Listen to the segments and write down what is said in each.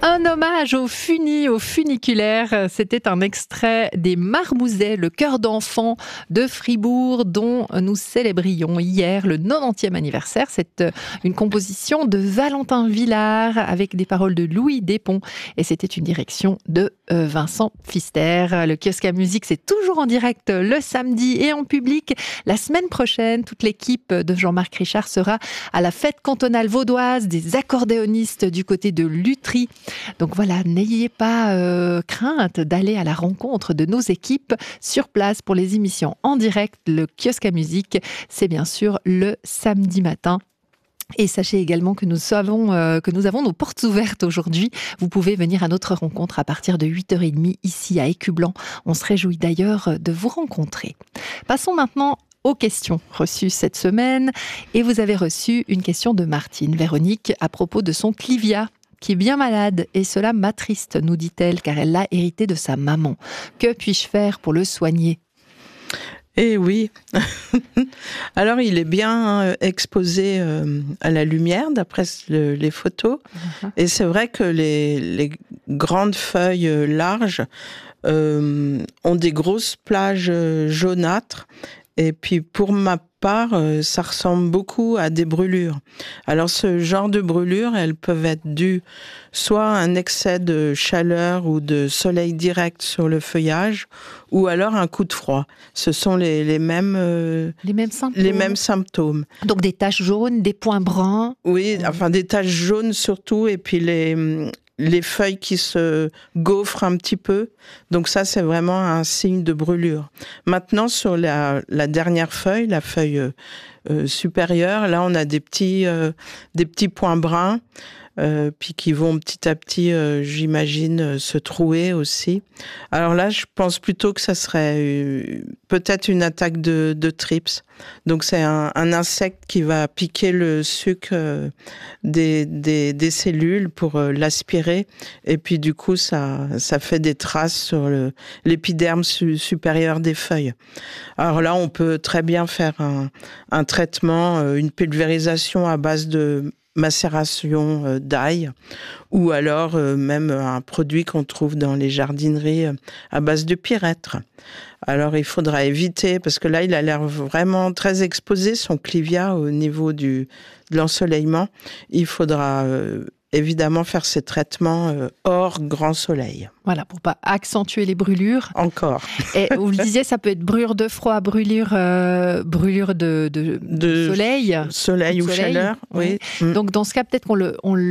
Un hommage aux funiculaires. C'était un extrait des Marmousets, le chœur d'enfants de Fribourg, dont nous célébrions hier le 90e anniversaire. C'est une composition de Valentin Villard avec des paroles de Louis Despons. Et c'était une direction de Vincent Pfister. Le kiosque à musique, c'est toujours en direct le samedi et en public. La semaine prochaine, toute l'équipe de Jean-Marc Richard sera à la fête cantonale vaudoise des accordéonistes du côté de Lutry. Donc voilà, n'ayez pas crainte d'aller à la rencontre de nos équipes sur place pour les émissions en direct. Le kiosque à musique, c'est bien sûr le samedi matin. Et sachez également que nous avons nos portes ouvertes aujourd'hui. Vous pouvez venir à notre rencontre à partir de 8h30 ici à Écublanc. On se réjouit d'ailleurs de vous rencontrer. Passons maintenant aux questions reçues cette semaine. Et vous avez reçu une question de Martine Véronique à propos de son Clivia, qui est bien malade, et cela m'attriste, nous dit-elle, car elle l'a hérité de sa maman. Que puis-je faire pour le soigner ? Eh oui. Alors, il est bien exposé à la lumière, d'après les photos. Et c'est vrai que les grandes feuilles larges ont des grosses plages jaunâtres. Et puis, pour ma part, ça ressemble beaucoup à des brûlures. Alors, ce genre de brûlures, elles peuvent être dues soit à un excès de chaleur ou de soleil direct sur le feuillage, ou alors un coup de froid. Ce sont les mêmes symptômes. Donc, des taches jaunes, des points bruns. Oui, enfin, des taches jaunes surtout, et puis les feuilles qui se gaufrent un petit peu. Donc ça, c'est vraiment un signe de brûlure. Maintenant, sur la dernière feuille, la feuille supérieure, là, on a des petits points bruns, puis qui vont petit à petit, j'imagine, se trouer aussi. Alors là, je pense plutôt que ça serait peut-être une attaque de trips. Donc c'est un insecte qui va piquer le sucre des cellules pour l'aspirer, et puis du coup ça fait des traces sur l'épiderme supérieur des feuilles. Alors là, on peut très bien faire un traitement, une pulvérisation à base de macération d'ail, ou alors même un produit qu'on trouve dans les jardineries à base de pyrètre. Alors il faudra éviter, parce que là il a l'air vraiment très exposé, son clivia, au niveau de l'ensoleillement. Il faudra évidemment faire ces traitements hors grand soleil. Voilà, pour pas accentuer les brûlures. Encore. Et vous le disiez, ça peut être brûlure de froid, brûlure de soleil. Soleil ou chaleur, oui. Donc dans ce cas, peut-être qu'on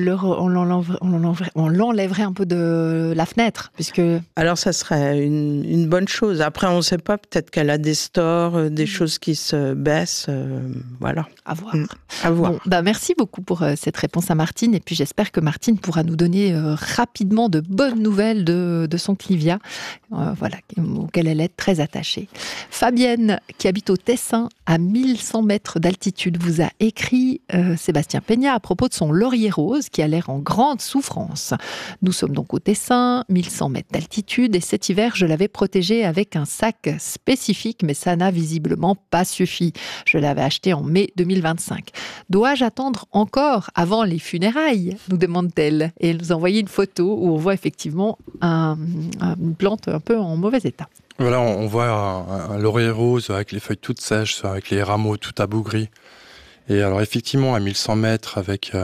l'enlèverait un peu de la fenêtre, puisque... Alors ça serait une bonne chose. Après, on ne sait pas, peut-être qu'elle a des stores, des choses qui se baissent, voilà. À voir. À voir. Bon, merci beaucoup pour cette réponse à Martine, et puis j'espère que Martine pourra nous donner rapidement de bonnes nouvelles de son Clivia, auquel elle est très attachée. Fabienne, qui habite au Tessin, à 1100 mètres d'altitude, vous a écrit Sébastien Peña à propos de son laurier rose qui a l'air en grande souffrance. Nous sommes donc au Tessin, 1100 mètres d'altitude, et cet hiver, je l'avais protégé avec un sac spécifique, mais ça n'a visiblement pas suffi. Je l'avais acheté en mai 2025. Dois-je attendre encore avant les funérailles ? Nous demande-t-elle. Et elle nous a envoyé une photo où on voit effectivement une plante un peu en mauvais état. Voilà, on voit un laurier rose avec les feuilles toutes sèches, avec les rameaux tout abougris. Et alors effectivement, à 1100 mètres,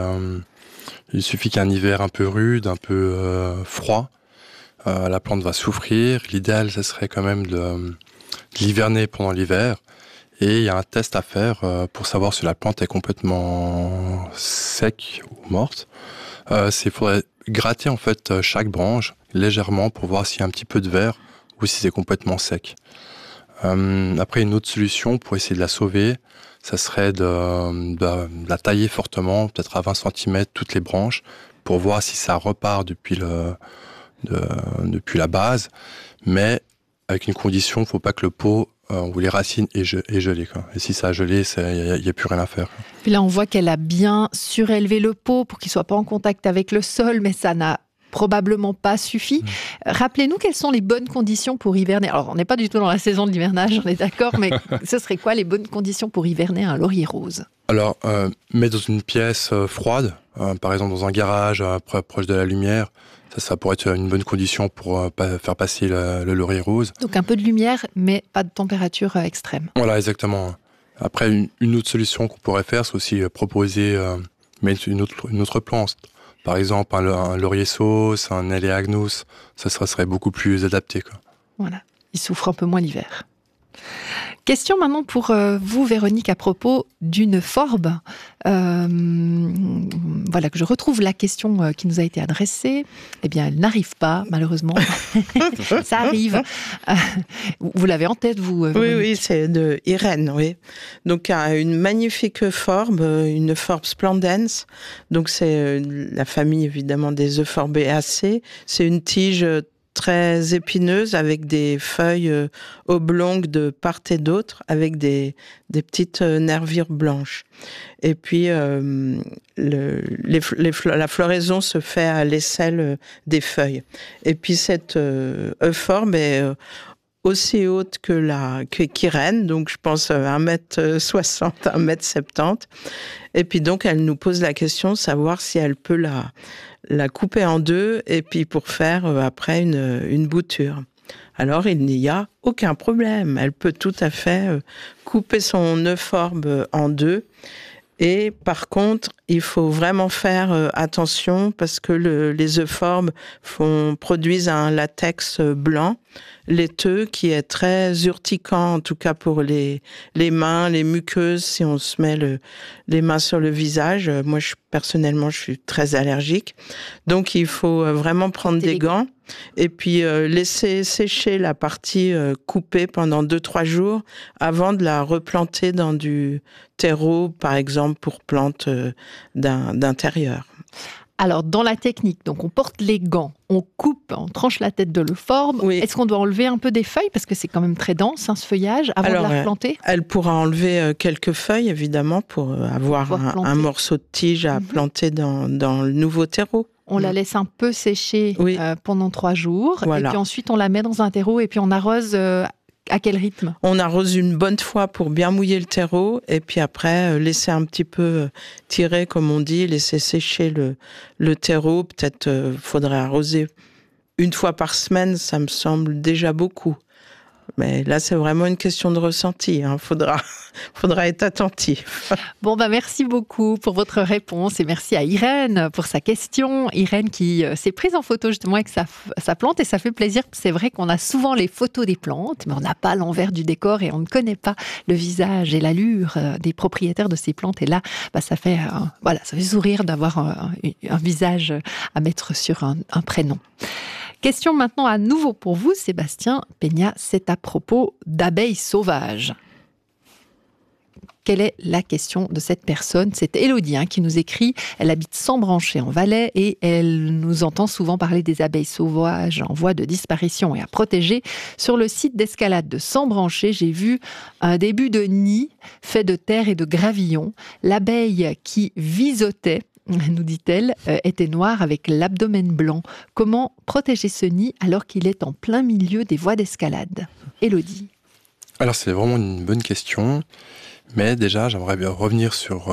il suffit qu'un hiver un peu rude, un peu froid, la plante va souffrir. L'idéal, ce serait quand même de l'hiverner pendant l'hiver. Et il y a un test à faire pour savoir si la plante est complètement sec ou morte. Il faudrait gratter en fait chaque branche légèrement pour voir s'il y a un petit peu de verre ou si c'est complètement sec. Après, une autre solution pour essayer de la sauver, ça serait de la tailler fortement, peut-être à 20 cm toutes les branches, pour voir si ça repart depuis la base, mais avec une condition, il ne faut pas que le pot ou les racines aient gelé, quoi. Et si ça a gelé, il n'y a plus rien à faire. Puis là, on voit qu'elle a bien surélevé le pot pour qu'il ne soit pas en contact avec le sol, mais ça n'a probablement pas suffi. Rappelez-nous quelles sont les bonnes conditions pour hiverner. Alors, on n'est pas du tout dans la saison de l'hivernage, on est d'accord, mais ce serait quoi les bonnes conditions pour hiverner un laurier rose ? Alors, mettre dans une pièce froide, par exemple dans un garage, proche de la lumière. Ça pourrait être une bonne condition pour faire passer le laurier rose. Donc un peu de lumière, mais pas de température extrême. Voilà, exactement. Après, une autre solution qu'on pourrait faire, c'est aussi proposer une autre plante. Par exemple, un laurier sauce, un Elaeagnus, ça serait beaucoup plus adapté, quoi. Voilà, il souffre un peu moins l'hiver. Question maintenant pour vous, Véronique, à propos d'une forbe. Voilà, que je retrouve la question qui nous a été adressée. Eh bien, elle n'arrive pas, malheureusement. Ça arrive. Vous l'avez en tête, vous, Véronique? Oui, c'est de Irène, oui. Donc, une magnifique forbe, une forbe splendens. Donc, c'est la famille, évidemment, des Euphorbéacées. C'est une tige très épineuse avec des feuilles oblongues de part et d'autre avec des petites nervures blanches. Et puis la floraison se fait à l'aisselle des feuilles. Et puis cette euphorbe est aussi haute qu'Irène, donc je pense 1m60, 1m70. Et puis donc elle nous pose la question de savoir si elle peut la couper en deux et puis pour faire après une bouture. Alors il n'y a aucun problème. Elle peut tout à fait couper son euphorbe en deux. Et par contre, il faut vraiment faire attention parce que les euphorbes produisent un latex blanc, laiteux, qui est très urticant, en tout cas pour les mains, les muqueuses, si on se met les mains sur le visage. Moi, personnellement, je suis très allergique. Donc, il faut vraiment prendre des gants et puis laisser sécher la partie coupée pendant 2-3 jours avant de la replanter dans du terreau, par exemple, pour plantes d'intérieur. Alors, dans la technique, donc on porte les gants, on coupe, on tranche la tête de l'euphorbe. Oui. Est-ce qu'on doit enlever un peu des feuilles? Parce que c'est quand même très dense, ce feuillage, avant de la replanter. Elle pourra enlever quelques feuilles, évidemment, pour avoir un morceau de tige à planter dans le nouveau terreau. On la laisse un peu sécher pendant 3 jours. Voilà. Et puis ensuite, on la met dans un terreau et puis on arrose... à quel rythme? On arrose une bonne fois pour bien mouiller le terreau et puis après laisser un petit peu tirer, comme on dit, laisser sécher le terreau. Peut-être faudrait arroser 1 fois par semaine, ça me semble déjà beaucoup. Mais là, c'est vraiment une question de ressenti. Faudra être attentif. Bon, merci beaucoup pour votre réponse et merci à Irène pour sa question. Irène qui s'est prise en photo justement avec sa plante et ça fait plaisir. C'est vrai qu'on a souvent les photos des plantes, mais on n'a pas l'envers du décor et on ne connaît pas le visage et l'allure des propriétaires de ces plantes. Et là, ça fait sourire d'avoir un visage à mettre sur un prénom. Question maintenant à nouveau pour vous, Sébastien Peña, c'est à propos d'abeilles sauvages. Quelle est la question de cette personne? C'est Élodie qui nous écrit. Elle habite Sambranché en Valais et elle nous entend souvent parler des abeilles sauvages en voie de disparition et à protéger. Sur le site d'escalade de Sambranché, j'ai vu un début de nid fait de terre et de gravillon. L'abeille qui visotait, nous dit-elle, était noire avec l'abdomen blanc. Comment protéger ce nid alors qu'il est en plein milieu des voies d'escalade? Élodie. Alors c'est vraiment une bonne question, mais déjà j'aimerais bien revenir sur...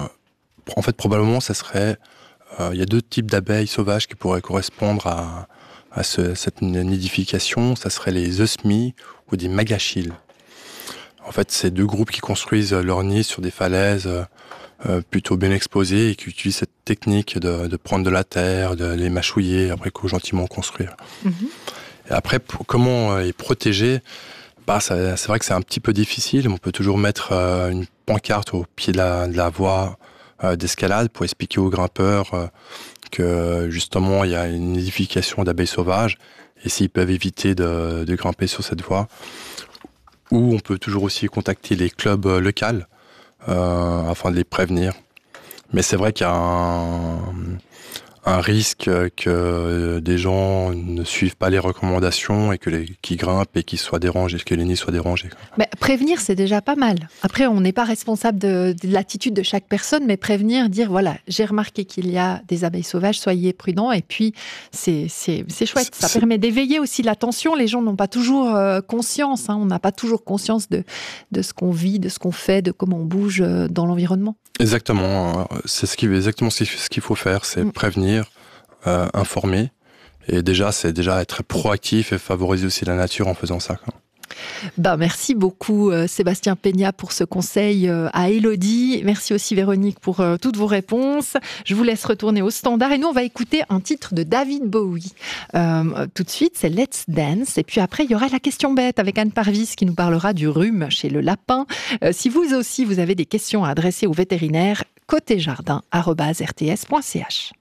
en fait probablement ça serait... il y a 2 types d'abeilles sauvages qui pourraient correspondre à cette nidification. Ça serait les osmies ou des magachils. En fait c'est 2 groupes qui construisent leur nid sur des falaises... plutôt bien exposés et qui utilisent cette technique de prendre de la terre, de les mâchouiller, après gentiment construire. Et après, comment les protéger? C'est vrai que c'est un petit peu difficile. On peut toujours mettre une pancarte au pied de la voie d'escalade pour expliquer aux grimpeurs que justement il y a une nidification d'abeilles sauvages et s'ils peuvent éviter de grimper sur cette voie. Ou on peut toujours aussi contacter les clubs locaux afin de les prévenir. Mais c'est vrai qu'il y a un risque que des gens ne suivent pas les recommandations et qu'ils grimpent et qu'ils soient dérangés, que les nids soient dérangés. Mais prévenir, c'est déjà pas mal. Après, on n'est pas responsable de l'attitude de chaque personne, mais prévenir, dire voilà, j'ai remarqué qu'il y a des abeilles sauvages, soyez prudents. Et puis, c'est chouette. Ça permet d'éveiller aussi l'attention. Les gens n'ont pas toujours conscience. On n'a pas toujours conscience de ce qu'on vit, de ce qu'on fait, de comment on bouge dans l'environnement. Exactement, c'est exactement ce qu'il faut faire, c'est prévenir, informer. Et c'est déjà être proactif et favoriser aussi la nature en faisant ça, quoi. Merci beaucoup Sébastien Peña pour ce conseil à Élodie. Merci aussi Véronique pour toutes vos réponses. Je vous laisse retourner au standard et nous on va écouter un titre de David Bowie. Tout de suite c'est Let's Dance et puis après il y aura la question bête avec Anne Parvis qui nous parlera du rhume chez le lapin. Si vous aussi vous avez des questions à adresser au vétérinaire, côtéjardin@rts.ch.